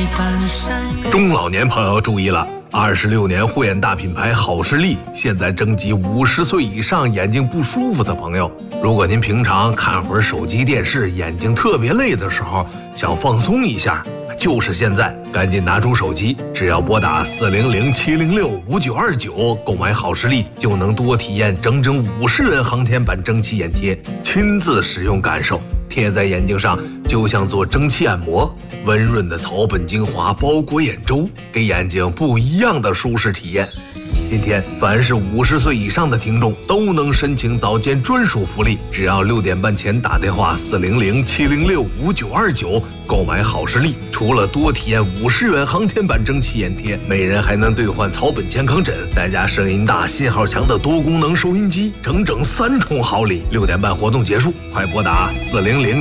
中老年朋友注意了，26年护眼大品牌好视力现在征集50岁以上眼睛不舒服的朋友。如果您平常看会儿手机电视，眼睛特别累的时候，想放松一下，就是现在，赶紧拿出手机，只要拨打400-706-5929购买好视力，就能多体验整整50元航天版蒸汽眼贴，亲自使用感受，贴在眼睛上就像做蒸汽按摩，温润的草本精华包裹眼周，给眼睛不一样的舒适体验。今天凡是50岁以上的听众都能申请早间专属福利，只要6点半前打电话400-706-5929购买好视力，除了多体验50元航天版蒸汽眼贴，每人还能兑换草本健康枕，再加声音大信号强的多功能收音机，整整3重好礼。6点半活动结束，快拨打400